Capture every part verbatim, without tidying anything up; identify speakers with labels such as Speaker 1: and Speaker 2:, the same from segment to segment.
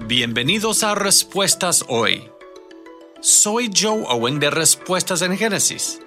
Speaker 1: Bienvenidos a Respuestas Hoy. Soy Joe Owen de Respuestas en Génesis.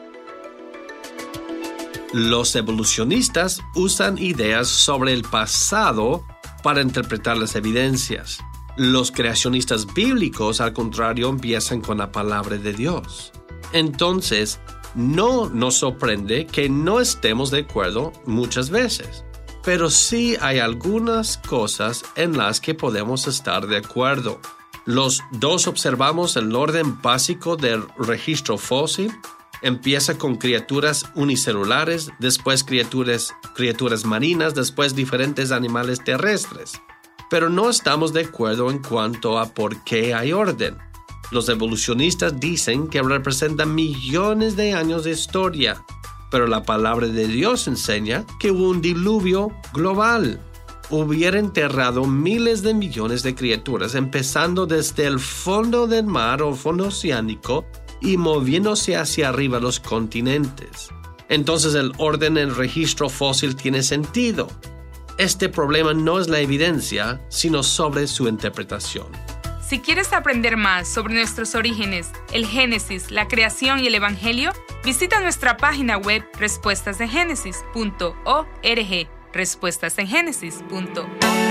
Speaker 1: Los evolucionistas usan ideas sobre el pasado para interpretar las evidencias. Los creacionistas bíblicos, al contrario, empiezan con la palabra de Dios. Entonces, no nos sorprende que no estemos de acuerdo muchas veces. Pero sí hay algunas cosas en las que podemos estar de acuerdo. Los dos observamos el orden básico del registro fósil. Empieza con criaturas unicelulares, después criaturas, criaturas marinas, después diferentes animales terrestres. Pero no estamos de acuerdo en cuanto a por qué hay orden. Los evolucionistas dicen que representan millones de años de historia. Pero la palabra de Dios enseña que hubo un diluvio global. Hubiera enterrado miles de millones de criaturas, empezando desde el fondo del mar o fondo oceánico y moviéndose hacia arriba los continentes. Entonces el orden en el registro fósil tiene sentido. Este problema no es la evidencia, sino sobre su interpretación.
Speaker 2: Si quieres aprender más sobre nuestros orígenes, el Génesis, la creación y el Evangelio, visita nuestra página web respuestas en génesis punto org, respuestas en génesis punto org.